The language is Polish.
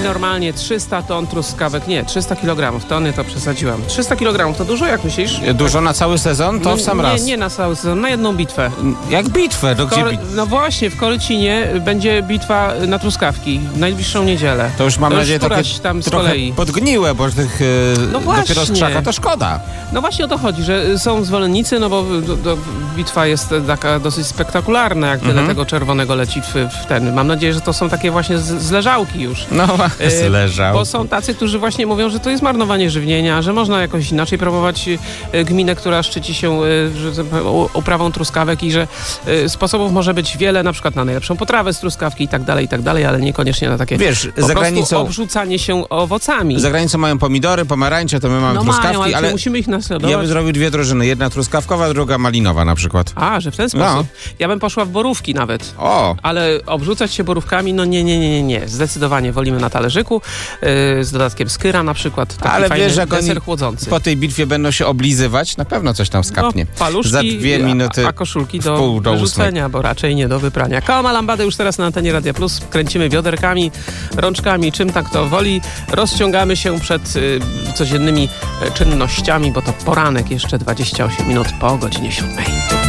normalnie 300 ton truskawek, nie, 300 kg, tony to przesadziłam. 300 kg to dużo, jak myślisz? Dużo na cały sezon? To w sam raz. Nie na cały sezon, na jedną bitwę. Jak bitwę? No właśnie, w Korycinie będzie bitwa na truskawki w najbliższą niedzielę. To już mam nadzieję takie tam z trochę kolei. podgniłe, bo tych dopiero z krzaka to szkoda. No właśnie o to chodzi, że są zwolennicy, no bo bitwa jest taka dosyć spektakularna, jak tyle tego czerwonego leci w ten. Mam nadzieję, że to są takie właśnie z leżałki już. No z leżałki. Bo są tacy, którzy właśnie mówią, że to jest marnowanie żywienia, że można jakoś inaczej próbować gminę, która szczyci się uprawą truskawek i że sposobów może być wiele, na przykład na najlepszą potrawę z truskawki i tak dalej, ale niekoniecznie na takie za granicą obrzucanie się owocami. Za granicą mają pomidory, pomarańcze, to my mamy truskawki, ale musimy ich naśladować. ja bym zrobił dwie drużyny. Jedna truskawkowa, druga malinowa na przykład. A, że w ten sposób. Ja bym poszła w borówki nawet. Ale obrzucać się borówkami, no nie. Zdecydowanie wolimy na talerzyku, z dodatkiem skyra na przykład. Taki ale fajny wiesz, jak deser chłodzący. Po tej bitwie będą się oblizywać, na pewno coś tam skapnie. No, paluszki, za 2 minuty, a koszulki do wyrzucenia, bo raczej nie do wyprania. Koła Lambadę już teraz na antenie Radia Plus. Kręcimy bioderkami, rączkami, czym tak to woli. Rozciągamy się przed codziennymi czynnościami, bo to poranek, jeszcze 28 minut po godzinie 7.